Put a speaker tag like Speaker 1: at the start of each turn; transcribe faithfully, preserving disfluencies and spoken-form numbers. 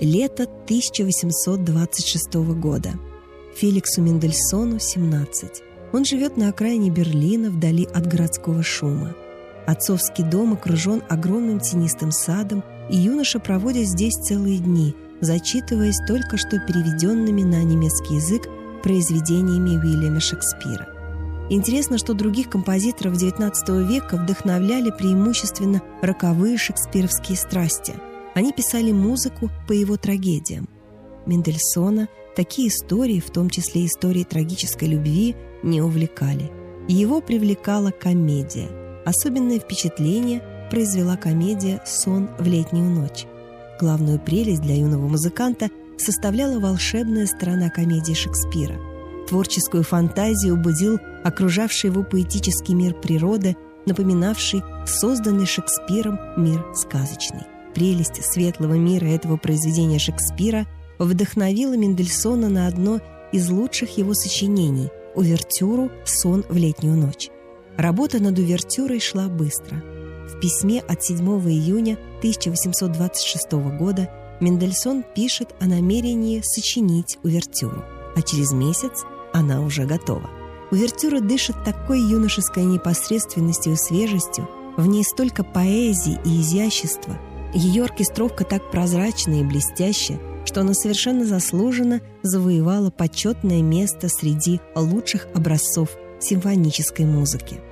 Speaker 1: Лето тысяча восемьсот двадцать шестого года. Феликсу Мендельсону семнадцать. Он живет на окраине Берлина, вдали от городского шума. Отцовский дом окружен огромным тенистым садом, и юноша проводит здесь целые дни, зачитываясь только что переведенными на немецкий язык произведениями Уильяма Шекспира. Интересно, что других композиторов девятнадцатого века вдохновляли преимущественно роковые шекспировские страсти. Они писали музыку по его трагедиям. Мендельсона такие истории, в том числе истории трагической любви, не увлекали. Его привлекала комедия. Особенное впечатление произвела комедия «Сон в летнюю ночь». Главную прелесть для юного музыканта составляла волшебная сторона комедии Шекспира. Творческую фантазию будил окружавший его поэтический мир природы, напоминавший созданный Шекспиром мир сказочный. Прелесть светлого мира этого произведения Шекспира вдохновила Мендельсона на одно из лучших его сочинений – увертюру «Сон в летнюю ночь». Работа над увертюрой шла быстро. В письме от седьмого июня тысяча восемьсот двадцать шестого года Мендельсон пишет о намерении сочинить увертюру, а через месяц она уже готова. Увертюра дышит такой юношеской непосредственностью и свежестью, в ней столько поэзии и изящества. Ее оркестровка так прозрачна и блестяща, что она совершенно заслуженно завоевала почетное место среди лучших образцов симфонической музыки.